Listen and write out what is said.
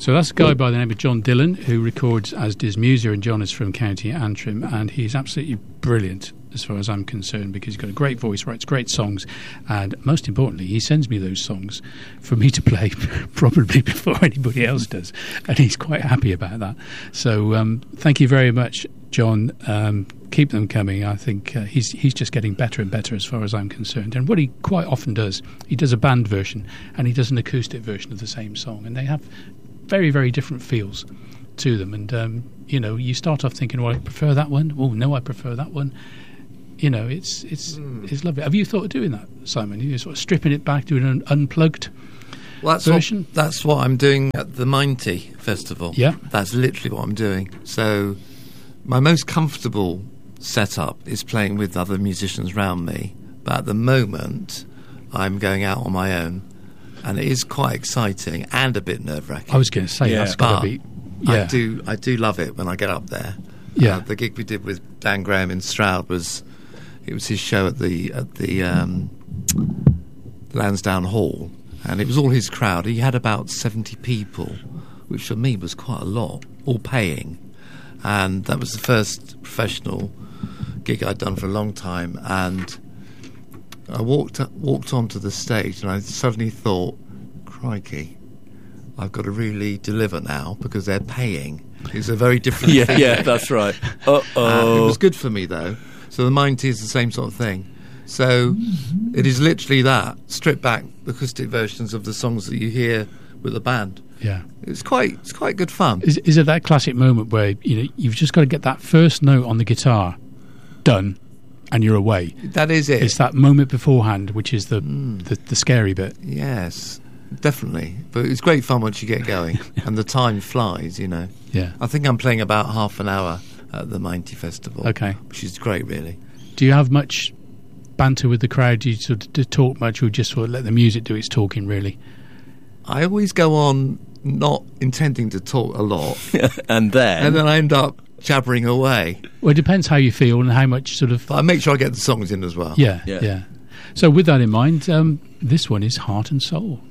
So that's a guy by the name of John Dillon, who records as Dismuser, and John is from County Antrim, and he's absolutely brilliant as far as I'm concerned, because he's got a great voice, writes great songs, and most importantly, he sends me those songs for me to play probably before anybody else does, and he's quite happy about that. So thank you very much, John. Keep them coming. I think he's just getting better and better as far as I'm concerned. And what he quite often does, he does a band version and he does an acoustic version of the same song, and they have very, very different feels to them. And you start off thinking, well, I prefer that one. Oh no, I prefer that one. It's lovely. Have you thought of doing that, Simon? You're sort of stripping it back, doing an unplugged version? That's what I'm doing at the Minety Festival. Yeah. That's literally what I'm doing. So my most comfortable setup is playing with other musicians around me. But at the moment, I'm going out on my own. And it is quite exciting and a bit nerve-wracking. I was going to say, that's got to be... Yeah. I do love it when I get up there. Yeah. The gig we did with Dan Graham in Stroud was his show at the Lansdowne Hall, and it was all his crowd. He had about 70 people, which for me was quite a lot, all paying. And that was the first professional gig I'd done for a long time. And I walked onto the stage, and I suddenly thought, crikey, I've got to really deliver now because they're paying. It's a very different thing. Yeah, that's right. It was good for me, though. So the Minety is the same sort of thing. So it is literally that, stripped back acoustic versions of the songs that you hear with the band. Yeah. It's quite good fun. Is it that classic moment where you've just got to get that first note on the guitar done and you're away? That is it. It's that moment beforehand which is the scary bit. Yes, definitely. But it's great fun once you get going and the time flies, Yeah. I think I'm playing about half an hour at the Minety Festival. Okay. Which is great, really. Do you have much banter with the crowd? Do you sort of talk much, or just sort of let the music do its talking, really? I always go on not intending to talk a lot. And then I end up jabbering away. Well, it depends how you feel and how much sort of... But I make sure I get the songs in as well. Yeah. So with that in mind, this one is Heart and Soul.